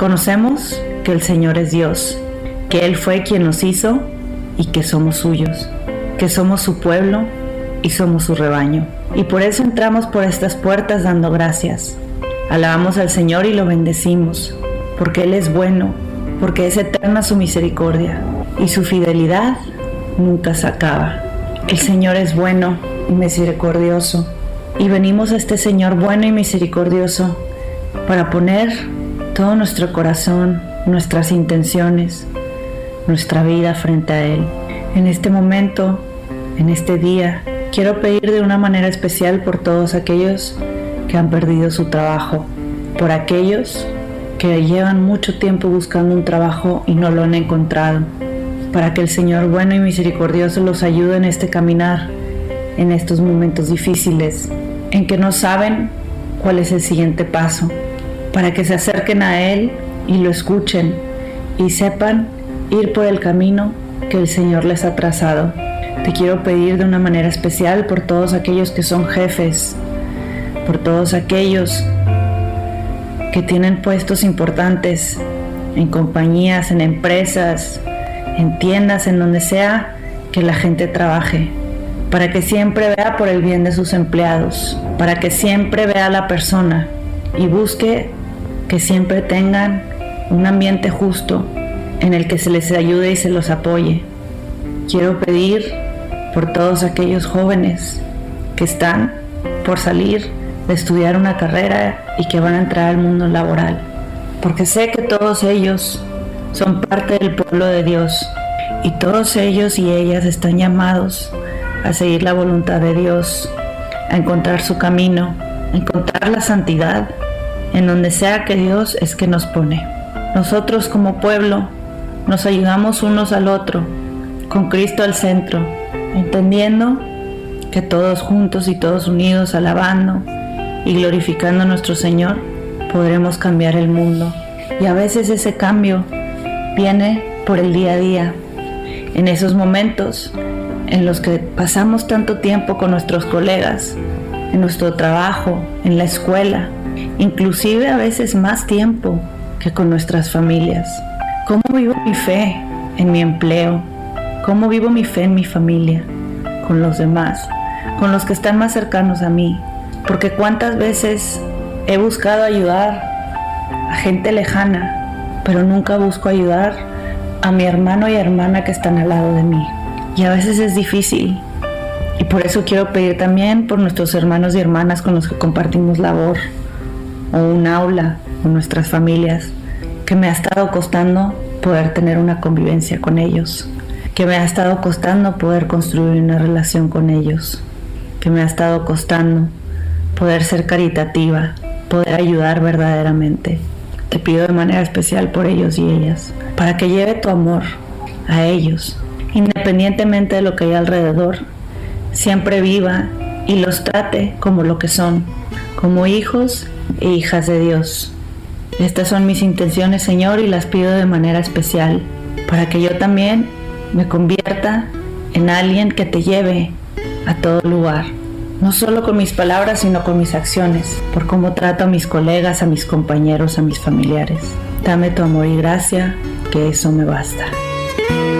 Reconocemos que el Señor es Dios, que Él fue quien nos hizo y que somos suyos, que somos su pueblo y somos su rebaño. Y por eso entramos por estas puertas dando gracias. Alabamos al Señor y lo bendecimos, porque Él es bueno, porque es eterna su misericordia y su fidelidad nunca se acaba. El Señor es bueno y misericordioso, y venimos a este Señor bueno y misericordioso para poner todo nuestro corazón, nuestras intenciones, nuestra vida frente a Él. En este momento, en este día, quiero pedir de una manera especial por todos aquellos que han perdido su trabajo, por aquellos que llevan mucho tiempo buscando un trabajo y no lo han encontrado, para que el Señor bueno y misericordioso los ayude en este caminar, en estos momentos difíciles, en que no saben cuál es el siguiente paso, para que se acerquen a Él y lo escuchen y sepan ir por el camino que el Señor les ha trazado. Te quiero pedir de una manera especial por todos aquellos que son jefes, por todos aquellos que tienen puestos importantes en compañías, en empresas, en tiendas, en donde sea que la gente trabaje, para que siempre vea por el bien de sus empleados, para que siempre vea a la persona y busque que siempre tengan un ambiente justo en el que se les ayude y se los apoye. Quiero pedir por todos aquellos jóvenes que están por salir de estudiar una carrera y que van a entrar al mundo laboral, porque sé que todos ellos son parte del pueblo de Dios y todos ellos y ellas están llamados a seguir la voluntad de Dios, a encontrar su camino, a encontrar la santidad en donde sea que Dios es que nos pone. Nosotros como pueblo nos ayudamos unos al otro, con Cristo al centro, entendiendo que todos juntos y todos unidos, alabando y glorificando a nuestro Señor, podremos cambiar el mundo. Y a veces ese cambio viene por el día a día, en esos momentos en los que pasamos tanto tiempo con nuestros colegas, en nuestro trabajo, en la escuela, inclusive a veces más tiempo que con nuestras familias. ¿Cómo vivo mi fe en mi empleo? ¿Cómo vivo mi fe en mi familia? Con los demás, con los que están más cercanos a mí. Porque cuántas veces he buscado ayudar a gente lejana, pero nunca busco ayudar a mi hermano y hermana que están al lado de mí. Y a veces es difícil. Y por eso quiero pedir también por nuestros hermanos y hermanas con los que compartimos labor, o un aula, o nuestras familias, que me ha estado costando poder tener una convivencia con ellos, que me ha estado costando poder construir una relación con ellos, que me ha estado costando poder ser caritativa, poder ayudar verdaderamente. Te pido de manera especial por ellos y ellas, para que lleve tu amor a ellos, independientemente de lo que hay alrededor, siempre viva y los trate como lo que son, como hijos e hijas de Dios. Estas son mis intenciones, Señor, y las pido de manera especial, para que yo también me convierta en alguien que te lleve a todo lugar, no solo con mis palabras, sino con mis acciones, por cómo trato a mis colegas, a mis compañeros, a mis familiares. Dame tu amor y gracia, que eso me basta.